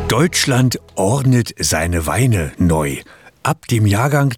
Deutschland ordnet seine Weine neu. Ab dem Jahrgang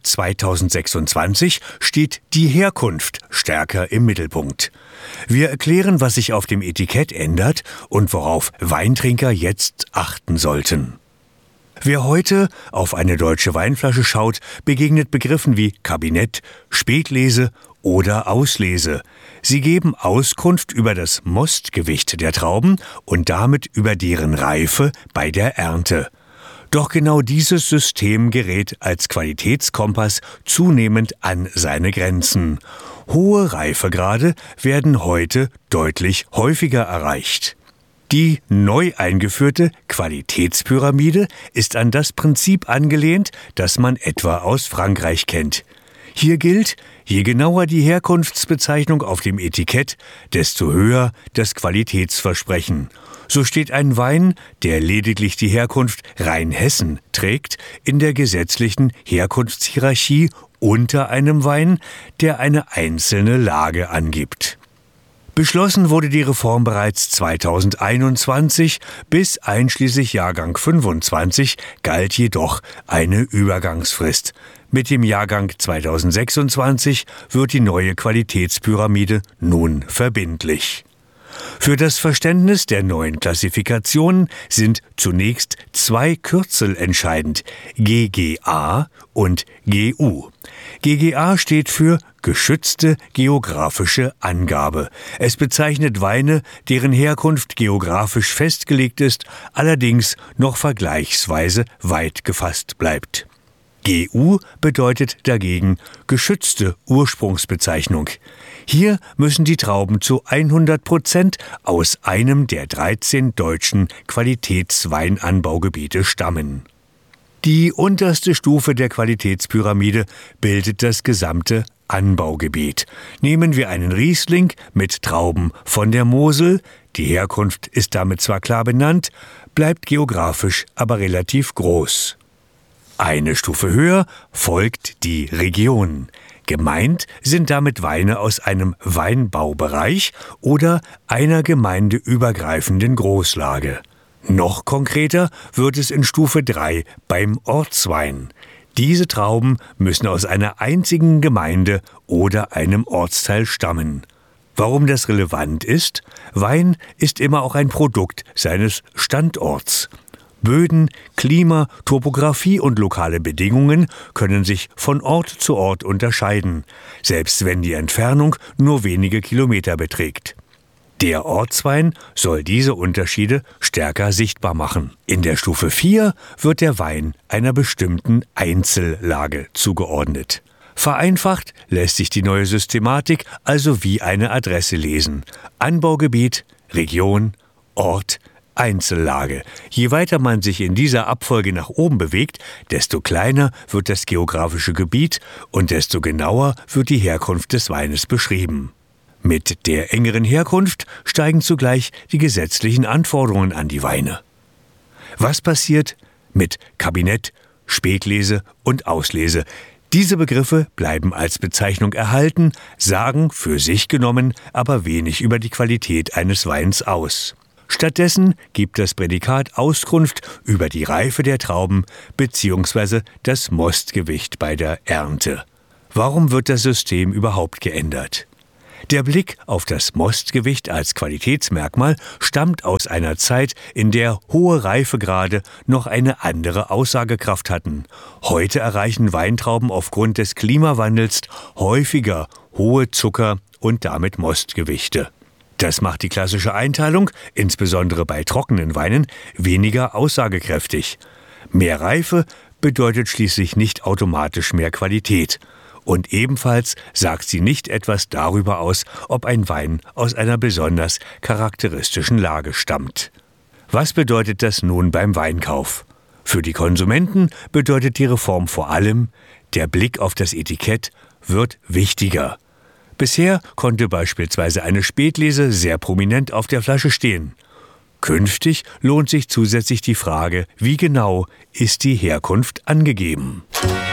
2026 steht die Herkunft stärker im Mittelpunkt. Wir erklären, was sich auf dem Etikett ändert und worauf Weintrinker jetzt achten sollten. Wer heute auf eine deutsche Weinflasche schaut, begegnet Begriffen wie Kabinett, Spätlese oder Auslese. Sie geben Auskunft über das Mostgewicht der Trauben und damit über deren Reife bei der Ernte. Doch genau dieses System gerät als Qualitätskompass zunehmend an seine Grenzen. Hohe Reifegrade werden heute deutlich häufiger erreicht. Die neu eingeführte Qualitätspyramide ist an das Prinzip angelehnt, das man etwa aus Frankreich kennt. Hier gilt, je genauer die Herkunftsbezeichnung auf dem Etikett, desto höher das Qualitätsversprechen. So steht ein Wein, der lediglich die Herkunft Rheinhessen trägt, in der gesetzlichen Herkunftshierarchie unter einem Wein, der eine einzelne Lage angibt. Beschlossen wurde die Reform bereits 2021, bis einschließlich Jahrgang 25 galt jedoch eine Übergangsfrist. Mit dem Jahrgang 2026 wird die neue Qualitätspyramide nun verbindlich. Für das Verständnis der neuen Klassifikationen sind zunächst zwei Kürzel entscheidend, GGA und GU. GGA steht für geschützte geografische Angabe. Es bezeichnet Weine, deren Herkunft geografisch festgelegt ist, allerdings noch vergleichsweise weit gefasst bleibt. GU bedeutet dagegen geschützte Ursprungsbezeichnung. Hier müssen die Trauben zu 100% aus einem der 13 deutschen Qualitätsweinanbaugebiete stammen. Die unterste Stufe der Qualitätspyramide bildet das gesamte Anbaugebiet. Nehmen wir einen Riesling mit Trauben von der Mosel, die Herkunft ist damit zwar klar benannt, bleibt geografisch aber relativ groß. Eine Stufe höher folgt die Region. Gemeint sind damit Weine aus einem Weinbaubereich oder einer gemeindeübergreifenden Großlage. Noch konkreter wird es in Stufe 3 beim Ortswein. Diese Trauben müssen aus einer einzigen Gemeinde oder einem Ortsteil stammen. Warum das relevant ist? Wein ist immer auch ein Produkt seines Standorts. Böden, Klima, Topographie und lokale Bedingungen können sich von Ort zu Ort unterscheiden, selbst wenn die Entfernung nur wenige Kilometer beträgt. Der Ortswein soll diese Unterschiede stärker sichtbar machen. In der Stufe 4 wird der Wein einer bestimmten Einzellage zugeordnet. Vereinfacht lässt sich die neue Systematik also wie eine Adresse lesen. Anbaugebiet, Region, Ort, Einzellage. Je weiter man sich in dieser Abfolge nach oben bewegt, desto kleiner wird das geografische Gebiet und desto genauer wird die Herkunft des Weines beschrieben. Mit der engeren Herkunft steigen zugleich die gesetzlichen Anforderungen an die Weine. Was passiert mit Kabinett, Spätlese und Auslese? Diese Begriffe bleiben als Bezeichnung erhalten, sagen für sich genommen aber wenig über die Qualität eines Weins aus. Stattdessen gibt das Prädikat Auskunft über die Reife der Trauben bzw. das Mostgewicht bei der Ernte. Warum wird das System überhaupt geändert? Der Blick auf das Mostgewicht als Qualitätsmerkmal stammt aus einer Zeit, in der hohe Reifegrade noch eine andere Aussagekraft hatten. Heute erreichen Weintrauben aufgrund des Klimawandels häufiger hohe Zucker- und damit Mostgewichte. Das macht die klassische Einteilung, insbesondere bei trockenen Weinen, weniger aussagekräftig. Mehr Reife bedeutet schließlich nicht automatisch mehr Qualität. Und ebenfalls sagt sie nicht etwas darüber aus, ob ein Wein aus einer besonders charakteristischen Lage stammt. Was bedeutet das nun beim Weinkauf? Für die Konsumenten bedeutet die Reform vor allem, der Blick auf das Etikett wird wichtiger. Bisher konnte beispielsweise eine Spätlese sehr prominent auf der Flasche stehen. Künftig lohnt sich zusätzlich die Frage, wie genau ist die Herkunft angegeben?